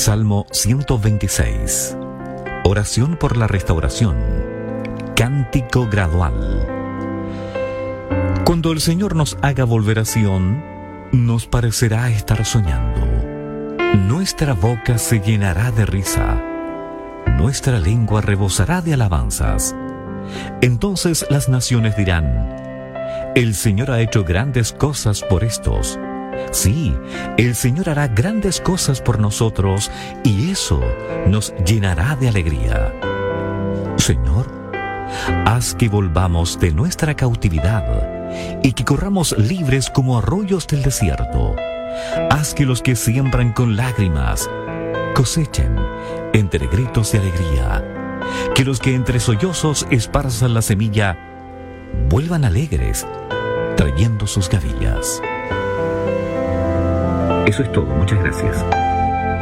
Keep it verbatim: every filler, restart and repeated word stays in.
Salmo ciento veintiséis. Oración por la restauración. Cántico gradual. Cuando el Señor nos haga volver a Sión, nos parecerá estar soñando. Nuestra boca se llenará de risa. Nuestra lengua rebosará de alabanzas. Entonces las naciones dirán: el Señor ha hecho grandes cosas por estos. Sí, el Señor hará grandes cosas por nosotros, y eso nos llenará de alegría. Señor, haz que volvamos de nuestra cautividad y que corramos libres como arroyos del desierto. Haz que los que siembran con lágrimas cosechen entre gritos de alegría. Que los que entre sollozos esparzan la semilla vuelvan alegres, trayendo sus gavillas. Eso es todo. Muchas gracias.